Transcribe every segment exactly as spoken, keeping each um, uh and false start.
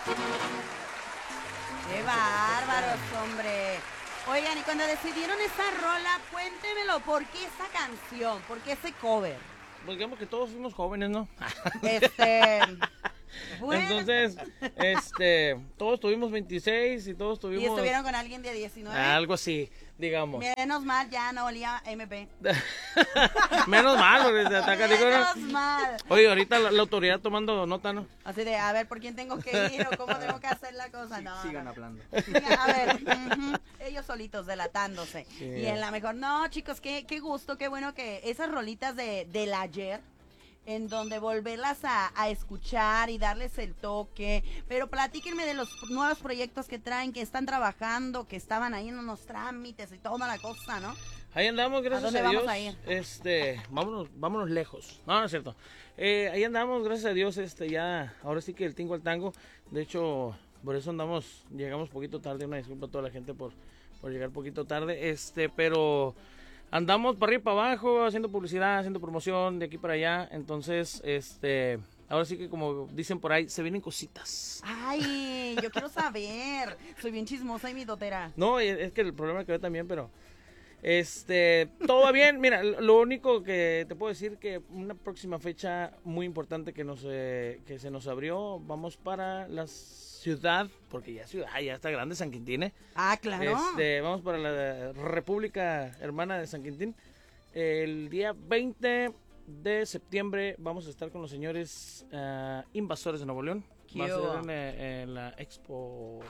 ¡Qué bárbaros, hombre! Oigan, y cuando decidieron esa rola, cuéntemelo, ¿por qué esa canción? ¿Por qué ese cover? Pues digamos que todos fuimos jóvenes, ¿no? Este... Bueno. Entonces, este, todos tuvimos veintiséis y todos tuvimos... ¿Y estuvieron con alguien de diecinueve? Algo así, digamos. Menos mal, ya no olía M P. Menos mal, porque te ataca, digo, Menos ¿no? mal. Oye, ahorita la, la autoridad tomando nota, ¿no? Así de, a ver, ¿por quién tengo que ir o cómo tengo que hacer la cosa? No, Sigan no. hablando. A ver, uh-huh, ellos solitos delatándose. Sí. Y en la mejor, no, chicos, qué, qué gusto, qué bueno que esas rolitas de, del ayer, en donde volverlas a, a escuchar y darles el toque. Pero platíquenme de los nuevos proyectos que traen, que están trabajando, que estaban ahí en unos trámites y toda la cosa, ¿no? Ahí andamos, gracias ¿A dónde a, vamos Dios. a ir? Este, vámonos, vámonos lejos. No, no es cierto. Eh, ahí andamos, gracias a Dios, este, ya, ahora sí que el tingo al tango. De hecho, por eso andamos, llegamos poquito tarde. Una disculpa a toda la gente por, por llegar poquito tarde. Este, pero andamos para arriba y para abajo, haciendo publicidad, haciendo promoción de aquí para allá. Entonces, este, ahora sí que como dicen por ahí, se vienen cositas. Ay, yo quiero saber. Soy bien chismosa y mi dotera. No, es es que el problema que ve también, pero este, todo va bien. Mira, lo único que te puedo decir que una próxima fecha muy importante que nos eh, que se nos abrió, vamos para la ciudad, porque ya ciudad, ya está grande San Quintín, ¿eh? Ah, claro. Este, vamos para la República Hermana de San Quintín. El día veinte de septiembre vamos a estar con los señores uh, Invasores de Nuevo León. Va a ¿Qué ser hubo? en, eh, en la Expo.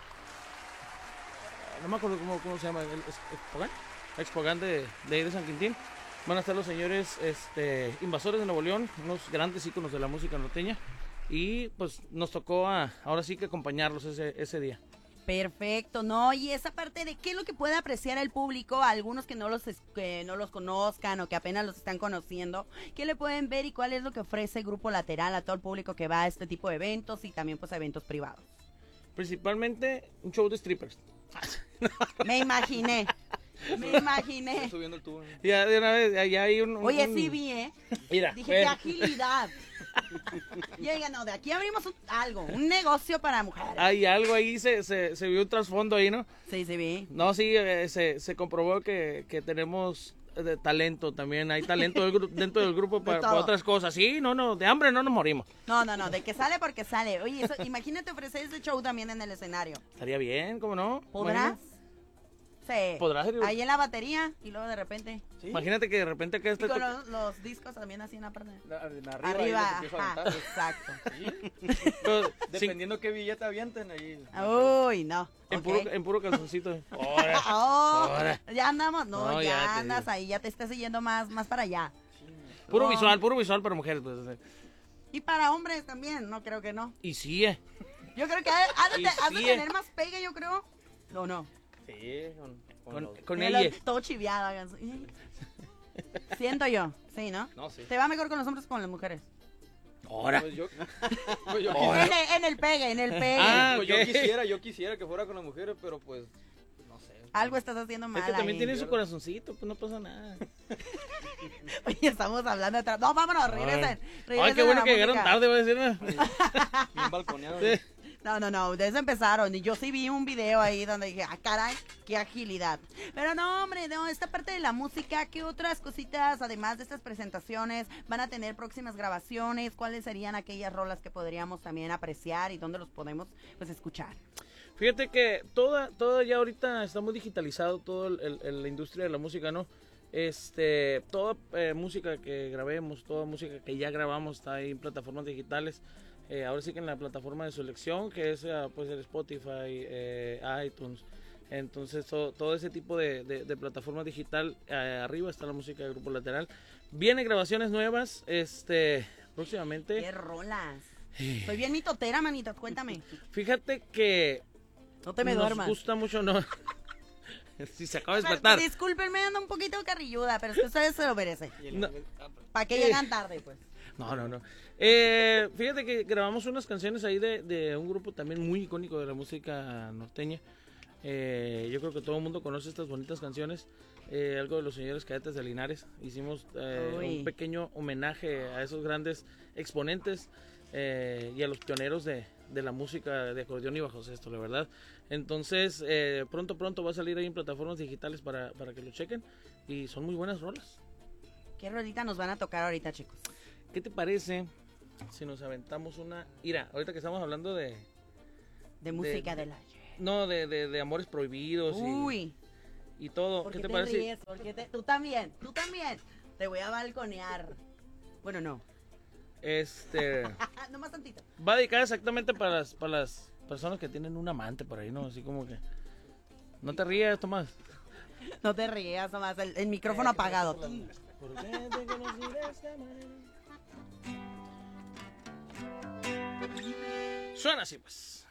No me acuerdo cómo, cómo se llama. ¿El Expogan? Expogan de, de ahí de San Quintín. Van a estar los señores este, Invasores de Nuevo León, unos grandes íconos de la música norteña. Y pues nos tocó a, ahora sí que acompañarlos ese, ese día. Perfecto, no, y esa parte de qué es lo que puede apreciar el público, algunos que no los es- que no los conozcan o que apenas los están conociendo, qué le pueden ver y cuál es lo que ofrece Grupo Lateral a todo el público que va a este tipo de eventos y también pues a eventos privados. Principalmente un show de strippers. Me imaginé, me imaginé. Subiendo el tubo. Ya de una vez, ya, ya hay un... un- Oye, un- sí vi, ¿eh? Mira, Dije, ve. qué agilidad. Y oiga, no, de aquí abrimos un- algo, un negocio para mujeres. Hay algo ahí, se, se, se vio un trasfondo ahí, ¿no? Sí, sí vi. No, sí, eh, se, se comprobó que, que tenemos eh, de talento también. Hay talento del gru- dentro del grupo para, para todo. otras cosas. Sí, no, no, de hambre no nos morimos. No, no, no, de que sale porque sale. Oye, eso, imagínate ofrecer ese show también en el escenario. Estaría bien, ¿cómo no? ¿Podrás? Imagínate, Sí. ¿Podrás? Ahí en la batería y luego de repente. ¿Sí? imagínate que de repente acá Y esté... con to- los, los discos también así en la parte. La- Arriba, Arriba, ahí los empiezo a ajá, aventar. exacto. Sí. pero sin- Dependiendo qué billete avienten ahí. Uy, no. en, ok. puro, en puro calzoncito. Ahora, Oh, ahora. ya andamos, no, No, ya, ya te andas digo. ahí, ya te estás yendo más, más para allá. Puro No. visual, puro visual para mujeres. Pues, o sea. Y para hombres también, no creo que no. Y sí, eh. Yo creo que has de, Y te- has de sí, tener más pegue, yo creo. No, no. Sí, con, con Con, los- con Míralo, ella. todo chiviado. hagan así. Siento yo, sí, ¿no? No, sí. Te va mejor con los hombres que con las mujeres. Ahora. Pues yo, pues yo, Ahora. En el, en el pegue, en el pegue. Ah, pues ok. yo quisiera, yo quisiera que fuera con las mujeres, pero pues, no sé. Algo estás haciendo mal Es que también ahí. tiene su corazoncito, pues no pasa nada. Oye, estamos hablando de... tra- No, vámonos, regresen. Ay, regresen qué a bueno la que llegaron música. tarde, voy a decir. ¿no? Bien balconeado. Sí. No, no, no, de eso empezaron. Y yo sí vi un video ahí donde dije, ah, caray, qué agilidad. Pero no, hombre, no, esta parte de la música, ¿qué otras cositas, además de estas presentaciones, van a tener próximas grabaciones? ¿Cuáles serían aquellas rolas que podríamos también apreciar y dónde los podemos, pues, escuchar? Fíjate que toda, toda ya ahorita está muy digitalizado, todo el, el- el- la industria de la música, ¿no? Este, toda eh, música que grabemos, toda música que ya grabamos está ahí en plataformas digitales. Eh, ahora sí que en la plataforma de su elección, que es eh, pues el Spotify, eh, iTunes. Entonces todo, todo ese tipo de, de- de plataforma digital, eh, arriba está la música de Grupo Lateral. Vienen grabaciones nuevas, este, próximamente. ¿Qué rolas? Soy bien mitotera, manito, cuéntame. Fíjate que No te me nos duermas. gusta mucho, no. Si se acaba de Pero, despertar. discúlpenme, ando un poquito carrilluda, pero es que ustedes se lo merecen. Y el- No. ah, pues, ¿Para qué Eh. llegan tarde, pues? No, no, no. Eh, fíjate que grabamos unas canciones ahí de, de un grupo también muy icónico de la música norteña. Eh, yo creo que todo el mundo conoce estas bonitas canciones. Eh, algo de los señores cadetes de Linares. Hicimos eh, Uy. un pequeño homenaje a esos grandes exponentes eh, y a los pioneros de, de la música de acordeón y bajo sexto, la verdad. Entonces, eh, pronto, pronto va a salir ahí en plataformas digitales para, para que lo chequen. Y son muy buenas rolas. ¿Qué rolita nos van a tocar ahorita, chicos? ¿Qué te parece si nos aventamos una... Mira, ahorita que estamos hablando de... De música de, de la... No, de, de, de amores prohibidos Uy. y, y todo. ¿Por ¿Qué qué te, te parece? ríes? ¿Por qué te- Tú también, tú también. Te voy a balconear. Bueno, no. Este... Nomás tantito. Va dedicada exactamente para las, para las personas que tienen un amante por ahí, ¿no? Así como que... No te rías, Tomás. No te rías, nomás. El, el micrófono apagado. ¿Por qué te conocí de esta manera? Suena así, pues.